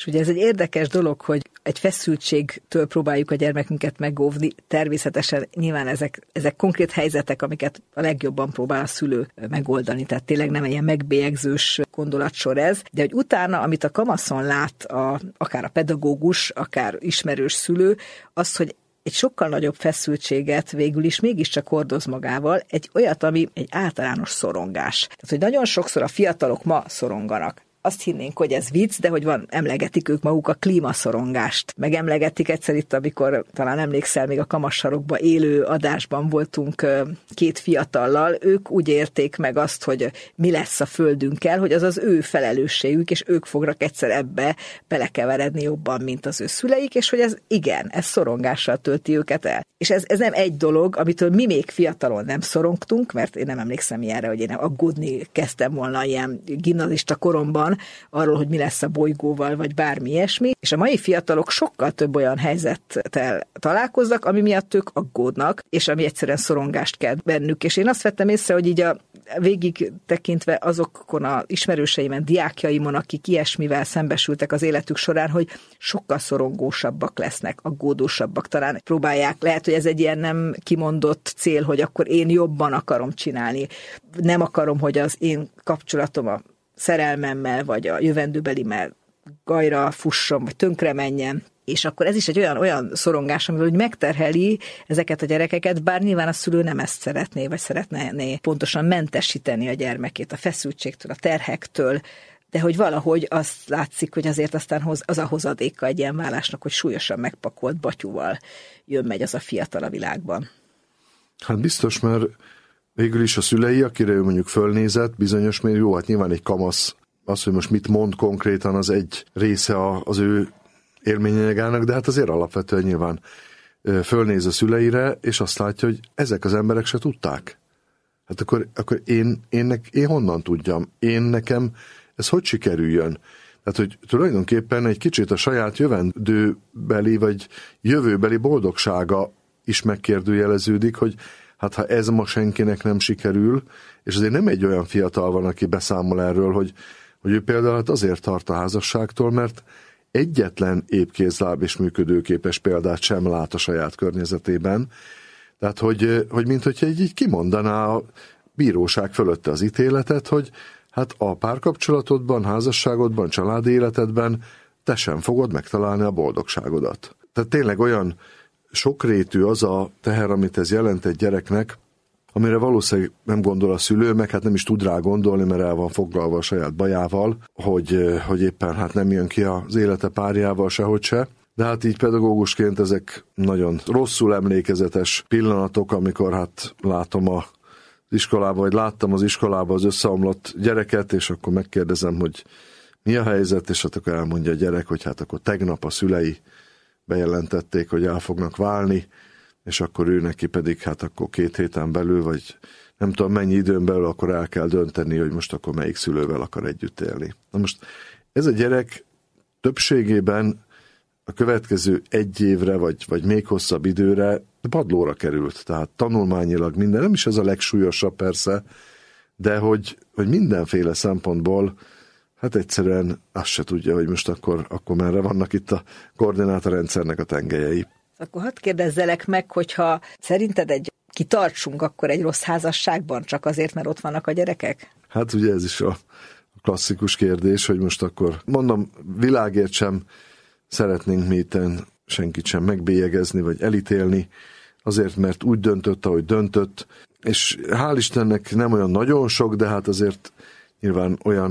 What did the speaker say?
És ugye ez egy érdekes dolog, hogy egy feszültségtől próbáljuk a gyermekünket megóvni. Természetesen nyilván ezek konkrét helyzetek, amiket a legjobban próbál a szülő megoldani. Tehát tényleg nem ilyen megbélyegzős gondolatsor ez, de hogy utána, amit a kamaszon lát akár a pedagógus, akár ismerős szülő, az, hogy egy sokkal nagyobb feszültséget végül is mégiscsak hordoz magával, egy olyat, ami egy általános szorongás. Tehát, hogy nagyon sokszor a fiatalok ma szoronganak. Azt hinnénk, hogy ez vicc, de hogy emlegetik ők maguk a klímaszorongást. Megemlegetik egyszer itt, amikor talán emlékszel, még a Kamassarokban élő adásban voltunk két fiatallal, ők úgy érték meg azt, hogy mi lesz a földünkkel, hogy az az ő felelősségük, és ők fognak egyszer ebbe belekeveredni jobban, mint az ő szüleik, és hogy ez szorongással tölti őket el. És ez nem egy dolog, amitől mi még fiatalon nem szorongtunk, mert én nem emlékszem ilyenre, hogy én aggódni kezdtem volna ilyen gimnazista koromban, arról, hogy mi lesz a bolygóval, vagy bármi ilyesmi, és a mai fiatalok sokkal több olyan helyzettel találkoznak, ami miatt ők aggódnak, és ami egyszerűen szorongást kelt bennük. És én azt vettem észre, hogy így végig tekintve azokon az ismerőseimen, diákjaimon, akik ilyesmivel szembesültek az életük során, hogy sokkal szorongósabbak lesznek, aggódósabbak, talán próbálják. Lehet, hogy ez egy ilyen nem kimondott cél, hogy akkor én jobban akarom csinálni. Nem akarom, hogy az én kapcsolatom a szerelmemmel, vagy a jövendőbelimmel gajra fusson, vagy tönkre menjen. És akkor ez is egy olyan szorongás, amivel úgy megterheli ezeket a gyerekeket, bár nyilván a szülő nem ezt szeretné, vagy szeretné pontosan mentesíteni a gyermekét a feszültségtől, a terhektől, de hogy valahogy azt látszik, hogy azért aztán az a hozadéka egy ilyen vállásnak, hogy súlyosan megpakolt batyúval jön-megy az a fiatal a világban. Hát biztos, mert végül is a szülei, akire ő mondjuk fölnézett, bizonyos mér, jó, hát nyilván egy kamasz, az, hogy most mit mond konkrétan, az egy része az ő élményanyagának, de hát azért alapvetően nyilván fölnéz a szüleire, és azt látja, hogy ezek az emberek se tudták. Hát akkor én honnan tudjam? Nekem ez hogy sikerüljön? Tehát, hogy tulajdonképpen egy kicsit a saját jövendőbeli, vagy jövőbeli boldogsága is megkérdőjeleződik, hogy hát ha ez ma senkinek nem sikerül, és azért nem egy olyan fiatal van, aki beszámol erről, hogy ő például hát azért tart a házasságtól, mert egyetlen épkézláb és működőképes példát sem lát a saját környezetében. Tehát, hogy minthogyha így kimondaná a bíróság fölötte az ítéletet, hogy hát a párkapcsolatodban, házasságodban, családi életedben te sem fogod megtalálni a boldogságodat. Tehát tényleg olyan sokrétű az a teher, amit ez jelent egy gyereknek, amire valószínűleg nem gondol a szülő, meg hát nem is tud rá gondolni, mert el van foglalva a saját bajával, hogy éppen hát nem jön ki az élete párjával sehogy se. De hát így pedagógusként ezek nagyon rosszul emlékezetes pillanatok, amikor hát látom az iskolában, vagy láttam az iskolában az összeomlott gyereket, és akkor megkérdezem, hogy mi a helyzet, és hát akkor elmondja a gyerek, hogy hát akkor tegnap a szülei bejelentették, hogy el fognak válni, és akkor ő neki pedig hát akkor 2 héten belül, vagy nem tudom mennyi időn belül akkor el kell dönteni, hogy most akkor melyik szülővel akar együtt élni. Na most ez a gyerek többségében a következő 1 évre, vagy még hosszabb időre padlóra került. Tehát tanulmányilag minden, nem is ez a legsúlyosabb persze, de hogy mindenféle szempontból hát egyszerűen azt se tudja, hogy most akkor merre vannak itt a koordinátorrendszernek a tengelyei. Akkor hadd kérdezzelek meg, hogyha szerinted kitartsunk akkor egy rossz házasságban, csak azért, mert ott vannak a gyerekek? Hát ugye ez is a klasszikus kérdés, hogy most akkor mondom, világért sem szeretnénk mi itten senkit sem megbélyegezni, vagy elítélni, azért, mert úgy döntött, ahogy döntött, és hál' Istennek nem olyan nagyon sok, de hát azért nyilván olyan